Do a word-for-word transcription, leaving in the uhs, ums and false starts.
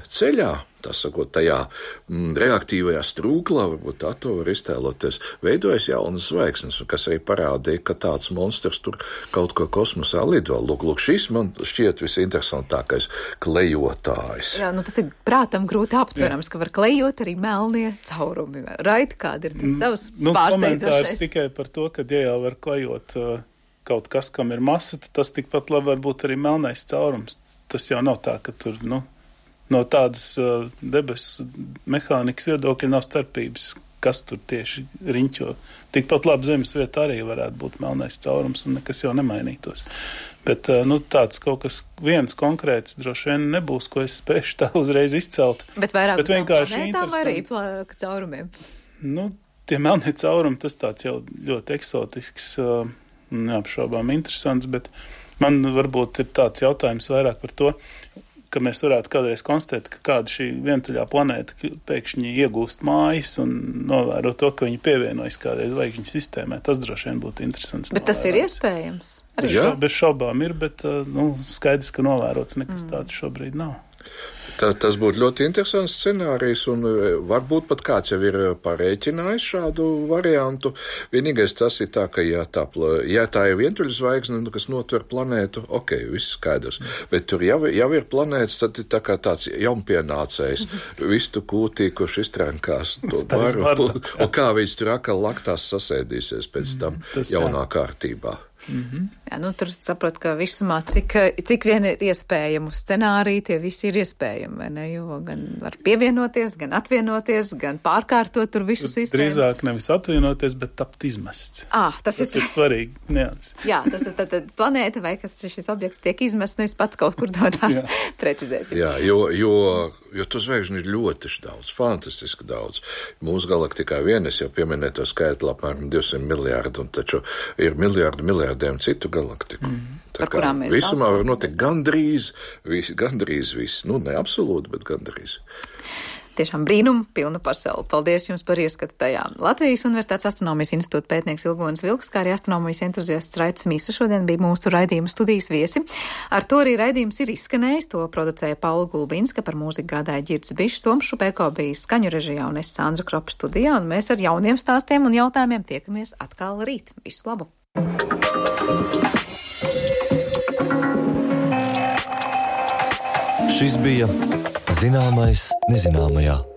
ceļā, tā sakot, tajā mm, reaktīvajā strūklā, varbūt tā to var iztēloties, veidojas jaunas zvaigznes, kas arī parādīja, ka tāds monstrs tur kaut ko kosmosā lido. Lūk, lūk, šis man šķiet visinteresantākais klejotājs. Jā, nu tas ir prātam grūti aptverams, Jā. Ka var klejot arī melnie caurumi. Raiti, kāda ir tas tavs nu, pārsteidzošais? Komentārs tikai par to, ka ja jau var klejot uh, kaut kas, kam ir masa, tad tas tikpat labi var būt arī melnais caurums. Tas jau nav tā, ka tur, nu, no tādas uh, debesu mehānikas viedokļa nav starpības, kas tur tieši riņķo. Tikpat labi zemes vieta arī varētu būt melnais caurums un nekas jau nemainītos. Bet, uh, nu, tāds kaut kas viens konkrēts droši vien nebūs, ko es spēšu tā uzreiz izcelt. Bet vairāk Bet vienkārši planētām vai arī plāka caurumiem? Nu, tie melnie caurumi, tas tāds jau ļoti eksotisks, uh, neapšaubām interesants, bet man varbūt ir tāds jautājums vairāk par to, ka mēs varētu kādreiz konstatēt, ka kāda šī vientuļā planēta pēkšņi iegūst mājas un novēro to, ka viņi pievienojas kādai zvaigžņu sistēmai. Tas droši vien būtu interesants. Bet novērot. Tas ir iespējams? Bez, šau, bez šaubām ir, bet nu, skaidrs, ka novērots nekas mm. tāds šobrīd nav. Tā, tas būtu ļoti interesants scenārijs, un varbūt pat kāds jau ir parēķinājis šādu variantu. Vienīgais tas ir tā, ka ja tā, ja tā ir vientuļa zvaigzne, kas notver planētu, ok, viss skaidrs. Bet tur jau, jau ir planētas, tad ir tā kā tāds jaunpienācējs, vistu kūtī, kurš iztrenkās to baru, un, un kā viņš tur akal laktās sasēdīsies pēc tam tas jaunā jā. Kārtībā. Mm-hmm. Jā, nu tur saprot, ka visumā cik, cik vien ir iespējamu scenāriju, tie visi ir iespējami, vai ne, jo gan var pievienoties, gan atvienoties, gan pārkārtot tur visu sistēmu. Drīzāk nevis atvienoties, bet tapt izmests. Ah, tas, tas ir, ir svarīgi. Nians. Jā, tas ir tad planēta vai kas šis objekts tiek izmests, nevis pats kaut kur dodās, precizēsim. Jā, jo, jo, jo to zvaigžņu ir ļoti daudz, fantastiski daudz. Mūsu galaktikā vien, es jau pieminēju to skaitli apmēram divsimt miljārdu, un taču ir miljārdu miljārdiem citu galaktiku. Mm. Tā kā visumā var notikt gandrīz, vis, gandrīz viss. Nu, ne absolūti, bet gandrīz. Tiešām brīnum, pilna pasaule. Paldies jums par ieskatu tajā. Latvijas Universitātes astronomijas institūta pētnieks Ilgonis Vilks, kā arī astronomijas entuziasts Raitis Misa šodien bija mūsu raidījuma studijas viesi. Ar to arī raidījums ir izskanējis, to producēja Paula Gulbinska, par mūziku gādāja Ģirds Bišs, Toms Šupēko bija skaņu režijā un es Sandra Kropa studijā, un mēs ar jauniem stāstiem un jautājumiem tiekamies atkal rīt. Visu labu! Šis bija Zināmais nezināmajā.